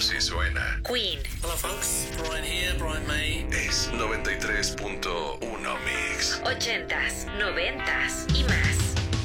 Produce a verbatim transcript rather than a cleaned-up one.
Sí suena. Queen. Hello folks, Brian here, Brian May. Es noventa y tres punto uno Mix. Ochentas, noventas y más.